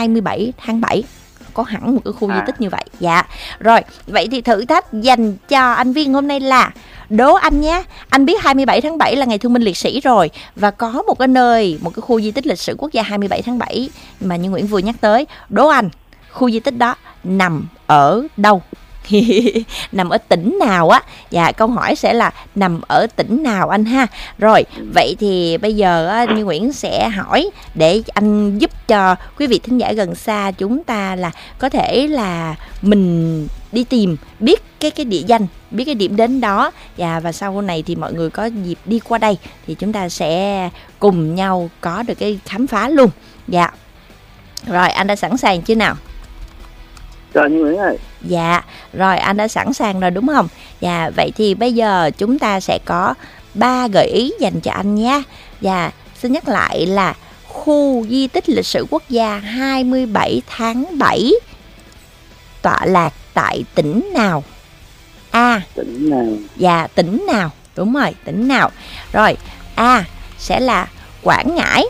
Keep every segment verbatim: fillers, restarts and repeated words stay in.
hai mươi bảy tháng bảy. Có hẳn một cái khu à. di tích như vậy. Dạ. Rồi, vậy thì thử thách dành cho anh Viên hôm nay là đố anh nhé. Anh biết hai mươi bảy tháng bảy là ngày thương binh liệt sĩ rồi, và có một cái nơi, một cái khu di tích lịch sử quốc gia hai mươi bảy tháng bảy mà như Nguyễn vừa nhắc tới. Đố anh, khu di tích đó nằm ở đâu? Nằm ở tỉnh nào á? Dạ, câu hỏi sẽ là nằm ở tỉnh nào anh ha. Rồi, vậy thì bây giờ á, Như Nguyễn sẽ hỏi để anh giúp cho quý vị thính giả gần xa chúng ta là có thể là mình đi tìm biết cái cái địa danh, biết cái điểm đến đó. Dạ, và sau này thì mọi người có dịp đi qua đây thì chúng ta sẽ cùng nhau có được cái khám phá luôn. Dạ. Rồi, anh đã sẵn sàng chưa nào? Rồi Như Nguyễn ơi. Dạ, rồi anh đã sẵn sàng rồi đúng không? Dạ, vậy thì bây giờ chúng ta sẽ có ba gợi ý dành cho anh nhé. Dạ, xin nhắc lại là khu di tích lịch sử quốc gia hai mươi bảy tháng bảy tọa lạc tại tỉnh nào? A. Tỉnh nào? Dạ, tỉnh nào? Đúng rồi, tỉnh nào? Rồi, A sẽ là Quảng Ngãi.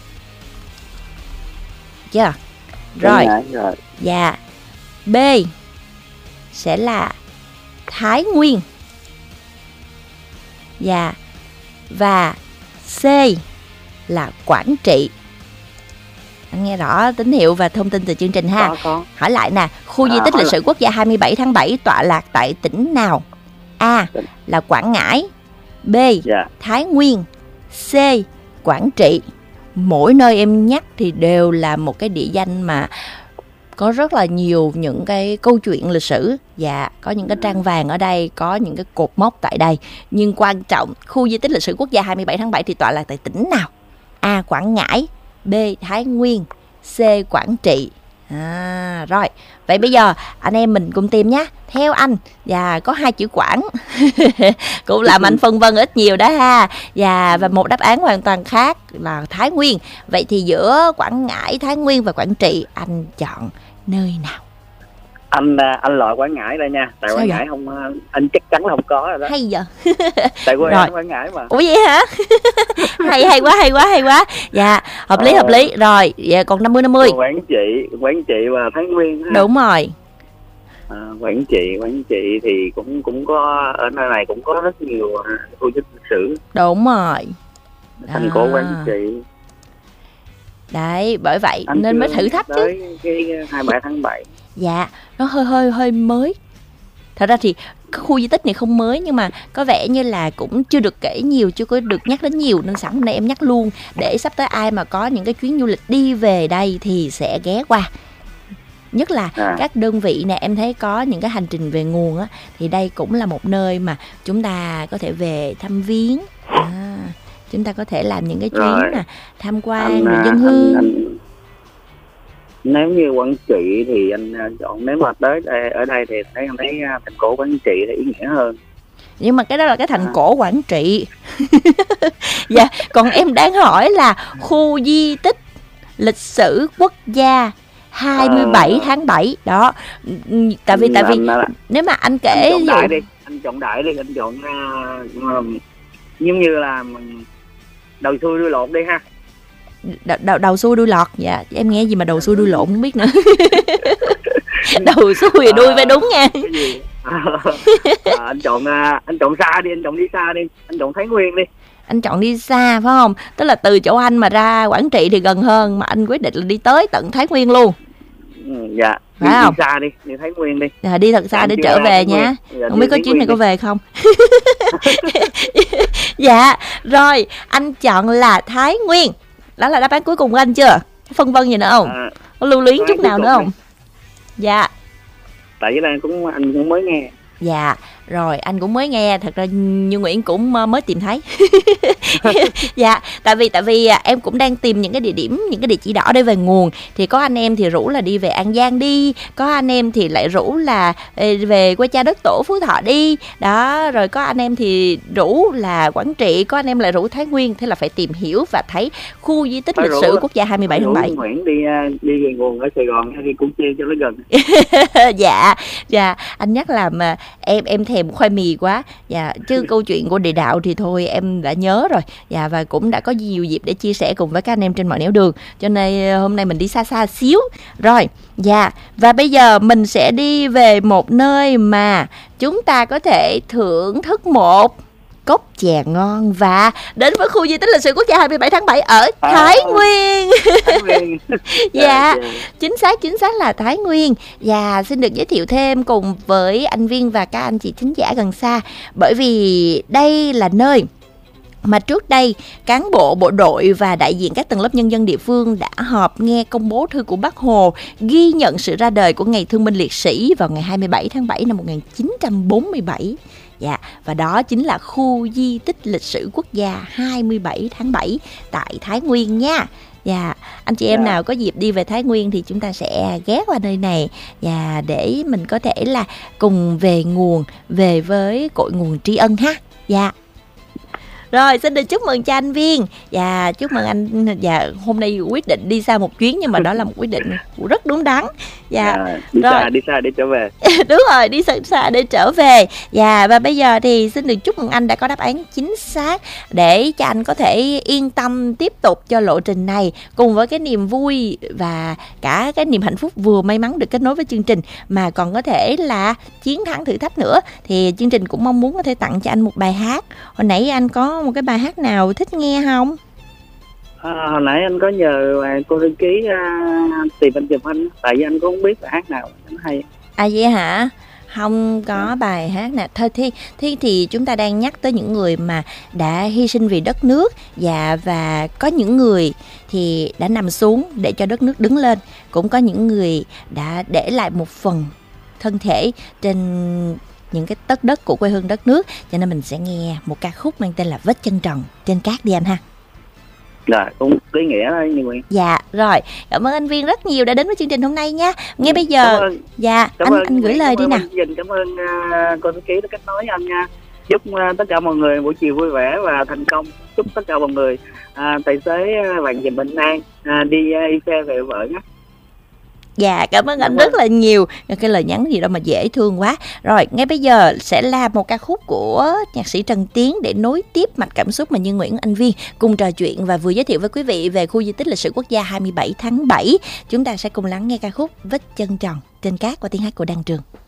Chưa? Rồi. rồi. Dạ. B sẽ là Thái Nguyên. Dạ. Và C là Quảng Trị. Anh nghe rõ tín hiệu và thông tin từ chương trình ha. Có, có. Hỏi lại nè, khu à, di tích lịch sử quốc gia hai mươi bảy tháng bảy tọa lạc tại tỉnh nào? A là Quảng Ngãi, B yeah. Thái Nguyên, C Quảng Trị. Mỗi nơi em nhắc thì đều là một cái địa danh mà có rất là nhiều những cái câu chuyện lịch sử. Dạ, có những cái trang vàng ở đây, có những cái cột mốc tại đây. Nhưng quan trọng, khu di tích lịch sử quốc gia hai mươi bảy tháng bảy thì tọa lạc tại tỉnh nào? A. Quảng Ngãi, B. Thái Nguyên, C. Quảng Trị. À, rồi, vậy bây giờ anh em mình cùng tìm nhé. Theo anh, và có hai chữ Quảng cũng làm anh phân vân ít nhiều đó ha. Và, và một đáp án hoàn toàn khác là Thái Nguyên. Vậy thì giữa Quảng Ngãi, Thái Nguyên và Quảng Trị, anh chọn nơi nào? Anh anh loại Quảng Ngãi đây nha. Tại Sao Quảng vậy? Ngãi không, anh chắc chắn là không có rồi đó. Hay giờ. Tại quê anh Quảng Ngãi mà. Ủa vậy hả? hay hay quá, hay quá, hay quá. Dạ, hợp lý, à, hợp lý. Rồi, dạ, còn năm mươi năm mươi. Quảng Trị, Quảng Trị và Thái Nguyên ha. Đúng rồi. À, Quảng Trị, Quảng Trị thì cũng cũng có, ở nơi này cũng có rất nhiều khu di tích lịch sử. Đúng rồi. Thành à. cổ Quảng Trị. Đấy, bởi vậy anh nên mới thử thách chứ. Cái hai mươi bảy tháng bảy. Dạ, nó hơi hơi hơi mới. Thật ra thì khu di tích này không mới, nhưng mà có vẻ như là cũng chưa được kể nhiều, chưa có được nhắc đến nhiều, nên sẵn hôm nay em nhắc luôn để sắp tới ai mà có những cái chuyến du lịch đi về đây thì sẽ ghé qua. Nhất là à. các đơn vị nè, em thấy có những cái hành trình về nguồn á, thì đây cũng là một nơi mà chúng ta có thể về thăm viếng. À, chúng ta có thể làm những cái chuyến nè, tham quan anh, rồi dân hương. Anh, anh, nếu như Quảng Trị thì anh chọn, nếu mà tới đây, ở đây thì thấy anh thấy thành cổ Quảng Trị thì ý nghĩa hơn. Nhưng mà cái đó là cái thành à. cổ Quảng Trị. Dạ, còn em đang hỏi là khu di tích lịch sử quốc gia hai mươi bảy tháng bảy đó. Tại vì tại vì là, nếu mà anh kể anh chọn đại đi, anh chọn đại đi, anh chọn uh, giống như là đầu xuôi đuôi lột đi ha. Đầu, đầu, đầu xuôi đuôi lọt. Dạ, em nghe gì mà đầu xuôi đuôi lộn không biết nữa. Đầu xuôi thì đuôi phải đúng nha. à, anh chọn anh chọn xa đi, anh chọn đi xa đi, anh chọn Thái Nguyên đi. Anh chọn đi xa phải không? Tức là từ chỗ anh mà ra Quảng Trị thì gần hơn, mà anh quyết định là đi tới tận Thái Nguyên luôn. Ừ, dạ, phải đi, không? Đi xa đi, đi Thái Nguyên đi. À, đi thật xa anh để trở về nha. Dạ, không biết có chuyến này có về không? Dạ, rồi, anh chọn là Thái Nguyên. Đó là đáp án cuối cùng của anh chưa? Phân vân gì nữa không? À, có lưu luyến chút nào nữa không? Này. Dạ. Tại vì anh cũng anh cũng mới nghe. Dạ, rồi anh cũng mới nghe, thật ra Như Nguyễn cũng mới tìm thấy. Dạ, tại vì tại vì em cũng đang tìm những cái địa điểm, những cái địa chỉ đỏ để về nguồn. Thì có anh em thì rủ là đi về An Giang đi, có anh em thì lại rủ là về quê cha đất tổ Phú Thọ đi. Đó, rồi có anh em thì rủ là Quảng Trị, có anh em lại rủ Thái Nguyên. Thế là phải tìm hiểu và thấy khu di tích phải lịch sử quốc gia hai mươi bảy tháng bảy. Nguyễn đi đi về nguồn ở Sài Gòn, đi Củ Chi cho nó gần. Dạ, dạ, anh nhắc làm em em theo thèm khoai mì quá. Dạ, chứ câu chuyện của địa đạo thì thôi em đã nhớ rồi. Dạ, và cũng đã có nhiều dịp để chia sẻ cùng với các anh em trên mọi nẻo đường. Cho nên hôm nay mình đi xa xa xíu. Rồi, dạ, và bây giờ mình sẽ đi về một nơi mà chúng ta có thể thưởng thức một cốc chè ngon và đến với khu di tích lịch sử quốc gia hai mươi bảy tháng bảy ở À, Thái Nguyên. Thái Nguyên. Dạ, Dạ. chính xác, chính xác là Thái Nguyên. Và xin được giới thiệu thêm cùng với anh Viên và các anh chị thính giả gần xa. Bởi vì đây là nơi mà trước đây cán bộ bộ đội và đại diện các tầng lớp nhân dân địa phương đã họp nghe công bố thư của Bác Hồ ghi nhận sự ra đời của Ngày Thương binh Liệt sĩ vào ngày hai mươi bảy tháng bảy năm một nghìn chín trăm bốn mươi bảy. Dạ, và đó chính là khu di tích lịch sử quốc gia hai mươi bảy tháng bảy tại Thái Nguyên nha. Dạ, anh chị em Dạ. nào có dịp đi về Thái Nguyên thì chúng ta sẽ ghé qua nơi này và để mình có thể là cùng về nguồn, về với cội nguồn tri ân ha. Dạ. Rồi, xin được chúc mừng cho anh Viên. Dạ, chúc mừng anh. Dạ, hôm nay quyết định đi xa một chuyến nhưng mà đó là một quyết định rất đúng đắn. Dạ, À, đi rồi. xa đi xa để trở về. Đúng rồi, đi xa xa để trở về. Dạ, và bây giờ thì xin được chúc mừng anh đã có đáp án chính xác để cho anh có thể yên tâm tiếp tục cho lộ trình này cùng với cái niềm vui và cả cái niềm hạnh phúc vừa may mắn được kết nối với chương trình mà còn có thể là chiến thắng thử thách nữa. Thì chương trình cũng mong muốn có thể tặng cho anh một bài hát. Hồi nãy anh có một cái bài hát nào thích nghe không? À, hồi nãy anh có nhờ à, cô thư ký à, tìm anh chụp anh, tại vì anh cũng không biết bài hát nào nó hay. À vậy hả? Không có bài hát nào. Thôi thì, thì thì chúng ta đang nhắc tới những người mà đã hy sinh vì đất nước. Dạ, và có những người thì đã nằm xuống để cho đất nước đứng lên. Cũng có những người đã để lại một phần thân thể trên những cái tất đất của quê hương đất nước. Cho nên mình sẽ nghe một ca khúc mang tên là Vết chân trần trên cát đi anh ha. Rồi, cũng ý nghĩa thôi như vậy. Dạ, rồi. Cảm ơn anh Viên rất nhiều đã đến với chương trình hôm nay nha. Ngay bây Cảm giờ, ơn. dạ, Cảm anh ơn, anh gửi lời đi cảm nè. ơn Dình, cảm ơn uh, cô thư ký đã kết nối với anh nha. Chúc uh, tất cả mọi người buổi chiều vui vẻ và thành công. Chúc tất cả mọi người uh, tài xế uh, bạn dùm bình an, uh, đi uh, đi xe về vợ nhé. Dạ, cảm ơn anh Cảm rất là nhiều. Cái lời nhắn gì đâu mà dễ thương quá. Rồi, ngay bây giờ sẽ là một ca khúc của nhạc sĩ Trần Tiến để nối tiếp mạch cảm xúc mà Như Nguyễn Anh Viên cùng trò chuyện và vừa giới thiệu với quý vị về khu di tích lịch sử quốc gia hai mươi bảy tháng bảy. Chúng ta sẽ cùng lắng nghe ca khúc Vết chân tròn trên cát qua tiếng hát của Đan Trường.